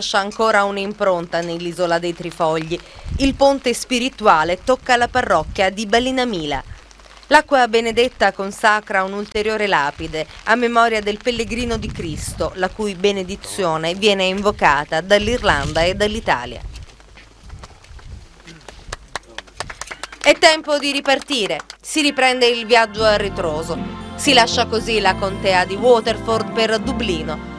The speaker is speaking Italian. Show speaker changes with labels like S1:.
S1: lascia ancora un'impronta nell'isola dei Trifogli. Il ponte spirituale tocca la parrocchia di Bellinamila. L'acqua benedetta consacra un'ulteriore lapide a memoria del pellegrino di Cristo, la cui benedizione viene invocata dall'Irlanda e dall'Italia. È tempo di ripartire. Si riprende il viaggio a ritroso. Si lascia così la contea di Waterford per Dublino,